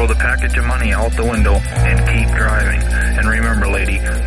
the package of money out the window and keep driving. And remember, lady,